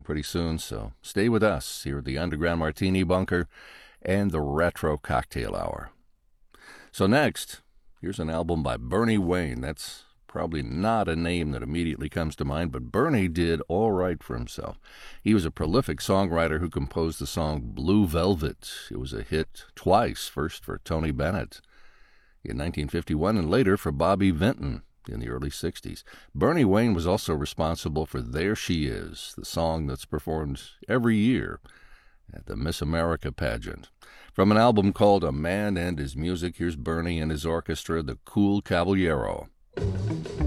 pretty soon, so stay with us here at the Underground Martini Bunker and the Retro Cocktail Hour. So next, here's an album by Bernie Wayne. That's probably not a name that immediately comes to mind, but Bernie did all right for himself. He was a prolific songwriter who composed the song Blue Velvet. It was a hit twice, first for Tony Bennett in 1951 and later for Bobby Vinton in the early 60s. Bernie Wayne was also responsible for There She Is, the song that's performed every year at the Miss America pageant. From an album called A Man and His Music, here's Bernie and his orchestra, the Cool Caballero.